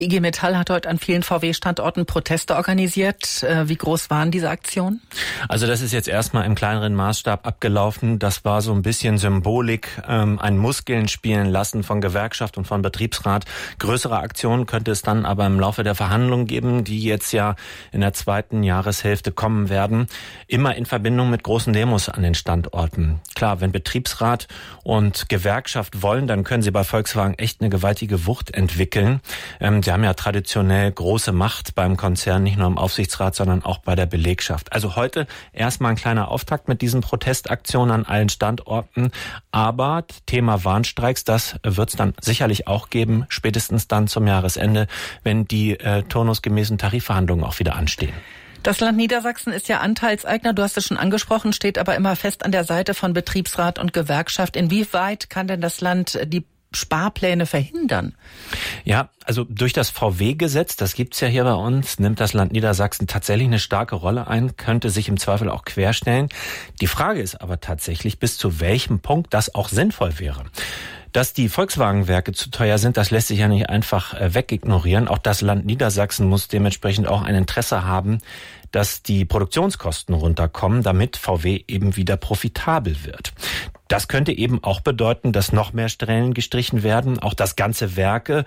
IG Metall hat heute an vielen VW-Standorten Proteste organisiert. Wie groß waren diese Aktionen? Also das ist jetzt erstmal im kleineren Maßstab abgelaufen. Das war so ein bisschen Symbolik, ein Muskeln spielen lassen von Gewerkschaft und von Betriebsrat. Größere Aktionen könnte es dann aber im Laufe der Verhandlungen geben, die jetzt ja in der zweiten Jahreshälfte kommen werden. Immer in Verbindung mit großen Demos an den Standorten. Klar, wenn Betriebsrat und Gewerkschaft wollen, dann können sie bei Volkswagen echt eine gewaltige Wucht entwickeln. Sie haben ja traditionell große Macht beim Konzern, nicht nur im Aufsichtsrat, sondern auch bei der Belegschaft. Also heute erstmal ein kleiner Auftakt mit diesen Protestaktionen an allen Standorten. Aber Thema Warnstreiks, das wird es dann sicherlich auch geben, spätestens dann zum Jahresende, wenn die turnusgemäßen Tarifverhandlungen auch wieder anstehen. Das Land Niedersachsen ist ja Anteilseigner, du hast es schon angesprochen, steht aber immer fest an der Seite von Betriebsrat und Gewerkschaft. Inwieweit kann denn das Land die Sparpläne verhindern? Ja, also durch das VW-Gesetz, das gibt's ja hier bei uns, nimmt das Land Niedersachsen tatsächlich eine starke Rolle ein, könnte sich im Zweifel auch querstellen. Die Frage ist aber tatsächlich, bis zu welchem Punkt das auch sinnvoll wäre. Dass die Volkswagen-Werke zu teuer sind, das lässt sich ja nicht einfach wegignorieren. Auch das Land Niedersachsen muss dementsprechend auch ein Interesse haben, dass die Produktionskosten runterkommen, damit VW eben wieder profitabel wird. Das könnte eben auch bedeuten, dass noch mehr Stellen gestrichen werden, auch dass ganze Werke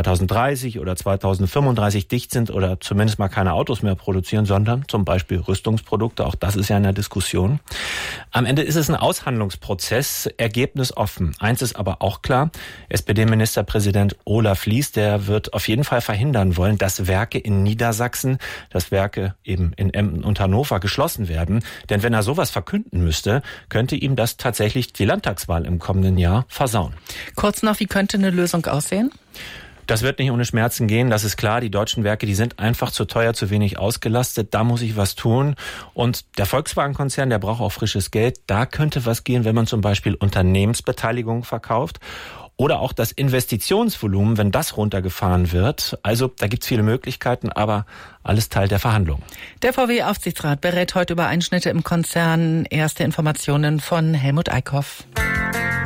2030 oder 2035 dicht sind oder zumindest mal keine Autos mehr produzieren, sondern zum Beispiel Rüstungsprodukte. Auch das ist ja in der Diskussion. Am Ende ist es ein Aushandlungsprozess, ergebnisoffen. Eins ist aber auch klar, SPD-Ministerpräsident Olaf Lies, der wird auf jeden Fall verhindern wollen, dass Werke in Niedersachsen, dass Werke eben in Emden und Hannover geschlossen werden. Denn wenn er sowas verkünden müsste, könnte ihm das tatsächlich die Landtagswahl im kommenden Jahr versauen. Kurz noch, wie könnte eine Lösung aussehen? Das wird nicht ohne Schmerzen gehen, das ist klar. Die deutschen Werke, die sind einfach zu teuer, zu wenig ausgelastet. Da muss ich was tun. Und der Volkswagen-Konzern, der braucht auch frisches Geld. Da könnte was gehen, wenn man zum Beispiel Unternehmensbeteiligung verkauft. Oder auch das Investitionsvolumen, wenn das runtergefahren wird. Also da gibt's viele Möglichkeiten, aber alles Teil der Verhandlungen. Der VW-Aufsichtsrat berät heute über Einschnitte im Konzern. Erste Informationen von Helmut Eickhoff.